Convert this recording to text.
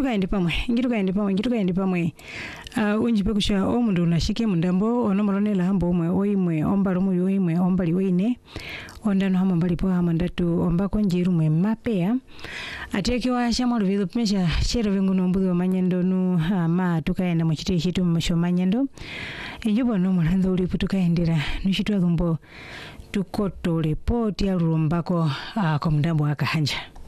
ngitukaende pamwe unjipe kusha omundu unashike mundambo onomolonela hambo omwe oimwe ombalo mu yoimwe ombali weine ondano hama mbali po hama ndatu ombako njiru mwe mapea atekiwa shamwa luvido pimesha chero vengu nombuzi wa manyendo nu ma tukaenda mu chiti chitu msho manyendo injubo no mulando ulipo tukaendera nushitwa dhumbo tukotole poti alurumbako kwa mndambo akahanja.